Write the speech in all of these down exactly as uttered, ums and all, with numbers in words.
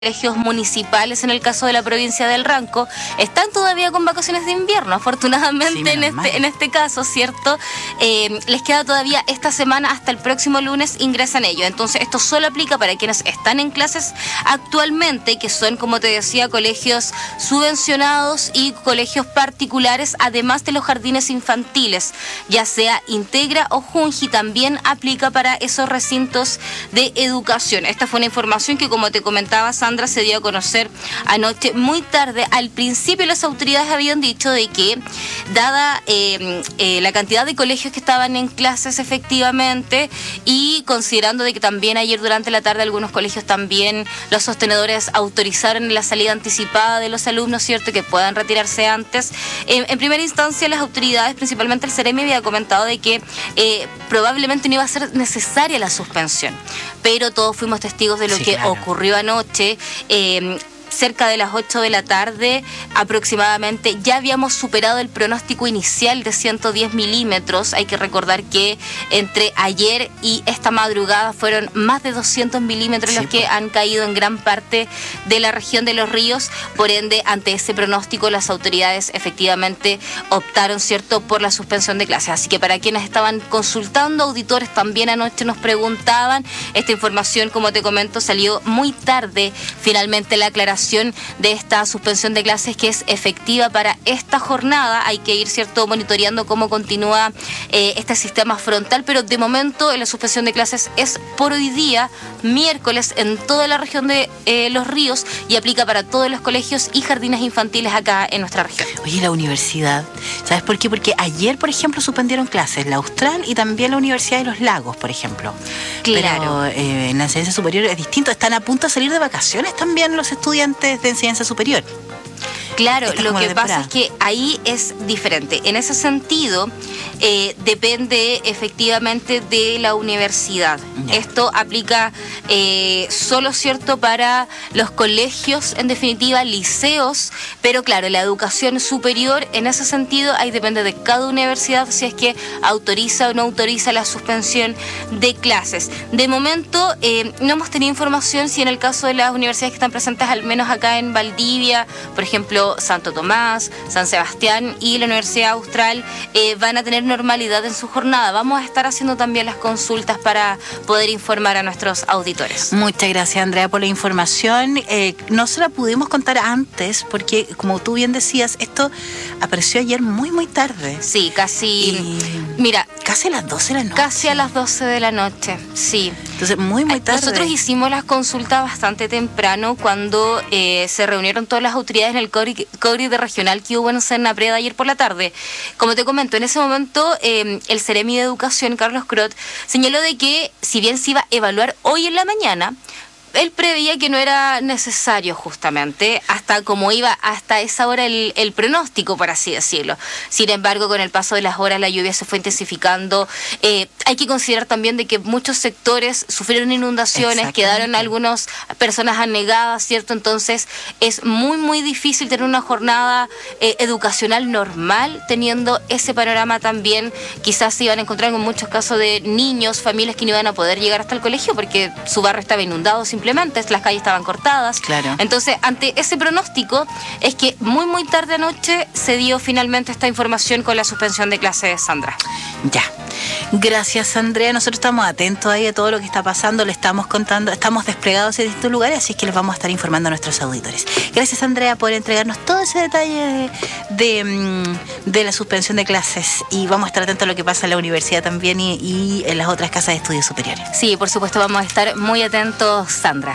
colegios municipales en el caso de la provincia del Ranco están todavía con vacaciones de invierno, afortunadamente. Sí, en este en este caso, ¿cierto? Eh, les queda todavía esta semana, hasta el próximo lunes ingresan ellos. Entonces esto solo aplica para quienes están en clases actualmente, que son, como te decía, colegios subvencionados y colegios particulares, además de los jardines infantiles, ya sea Integra o Junji. También aplica para esos recintos de educación. Esta fue una información que, como te comentaba, Sandra, se dio a conocer anoche muy tarde. Al principio las autoridades habían dicho de que, dada eh, eh, la cantidad de colegios que estaban en clases efectivamente, y considerando de que también ayer durante la tarde algunos colegios también, los sostenedores autorizaron la salida anticipada de los alumnos, ¿cierto?, que puedan retirarse antes. Eh, en primera instancia las autoridades, principalmente el Ceremi, había comentado de que eh, probablemente no iba a ser necesaria la suspensión, pero todos fuimos testigos de lo sí, que claro. ocurrió anoche. Eh, cerca de las ocho de la tarde aproximadamente, ya habíamos superado el pronóstico inicial de ciento diez milímetros. Hay que recordar que entre ayer y esta madrugada fueron más de doscientos milímetros sí, los que pues. han caído en gran parte de la región de Los Ríos. Por ende, ante ese pronóstico, las autoridades efectivamente optaron, ¿cierto?, por la suspensión de clases. Así que para quienes estaban consultando, auditores también anoche nos preguntaban, esta información, como te comento, salió muy tarde. Finalmente la aclaración de esta suspensión de clases, que es efectiva para esta jornada. Hay que ir, ¿cierto?, monitoreando cómo continúa eh, este sistema frontal, pero de momento la suspensión de clases es por hoy día, miércoles, en toda la región de eh, Los Ríos, y aplica para todos los colegios y jardines infantiles acá en nuestra región. Oye, la universidad, ¿sabes por qué? Porque ayer, por ejemplo, suspendieron clases, la Austral y también la Universidad de los Lagos, por ejemplo. Claro. Pero eh, en la enseñanza superior es distinto, están a punto de salir de vacaciones también los estudiantes de enseñanza superior. Claro, lo que pasa es que ahí es diferente. En ese sentido, eh, depende efectivamente de la universidad. Yeah. Esto aplica eh, solo, ¿cierto?, para los colegios, en definitiva, liceos, pero claro, la educación superior, en ese sentido, ahí depende de cada universidad si es que autoriza o no autoriza la suspensión de clases. De momento, eh, no hemos tenido información si en el caso de las universidades que están presentes, al menos acá en Valdivia, por ejemplo, Santo Tomás, San Sebastián y la Universidad Austral, eh, van a tener normalidad en su jornada. Vamos a estar haciendo también las consultas para poder informar a nuestros auditores. Muchas gracias, Andrea, por la información. Eh, no se la pudimos contar antes porque, como tú bien decías, esto apareció ayer muy, muy tarde. Sí, casi... Y... Mira, casi a las doce de la noche. Casi a las doce de la noche, sí. Entonces, muy, muy tarde. Nosotros hicimos las consultas bastante temprano cuando eh, se reunieron todas las autoridades en el COGRI de regional que hubo en Senapred ayer por la tarde. Como te comento, en ese momento eh, el Ceremi de Educación, Carlos Crot, señaló de que si bien se iba a evaluar hoy en la mañana, él preveía que no era necesario, justamente, hasta como iba hasta esa hora el, el pronóstico, por así decirlo. Sin embargo, con el paso de las horas la lluvia se fue intensificando. Eh, hay que considerar también de que muchos sectores sufrieron inundaciones, quedaron algunas personas anegadas, ¿cierto? Entonces es muy, muy difícil tener una jornada eh, educacional normal teniendo ese panorama también. Quizás se iban a encontrar con muchos casos de niños, familias que no iban a poder llegar hasta el colegio porque su barrio estaba inundado, simplemente las calles estaban cortadas. Claro. Entonces, ante ese pronóstico, es que muy, muy tarde anoche se dio finalmente esta información con la suspensión de clases, Sandra. Ya. Gracias, Andrea. Nosotros estamos atentos ahí a todo lo que está pasando, le estamos contando, estamos desplegados en distintos lugares, así que les vamos a estar informando a nuestros auditores. Gracias, Andrea, por entregarnos todo ese detalle de, de, de la suspensión de clases, y vamos a estar atentos a lo que pasa en la universidad también y, y en las otras casas de estudios superiores. Sí, por supuesto, vamos a estar muy atentos, Sandra.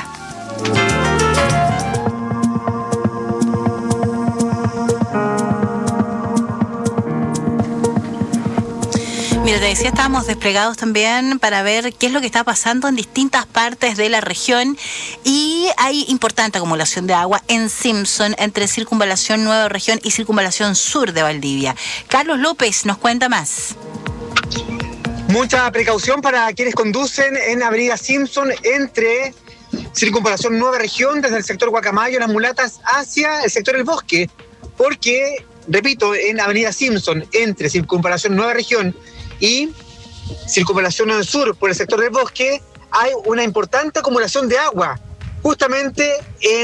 Mira, te decía, estábamos desplegados también para ver qué es lo que está pasando en distintas partes de la región, y hay importante acumulación de agua en Simpson entre Circunvalación Nueva Región y Circunvalación Sur de Valdivia. Carlos López nos cuenta más. Mucha precaución para quienes conducen en Avenida Simpson entre Circunvalación Nueva Región, desde el sector Guacamayo, Las Mulatas, hacia el sector El Bosque, porque, repito, en Avenida Simpson entre Circunvalación Nueva Región y Circunvalación Sur por el sector del Bosque hay una importante acumulación de agua justamente en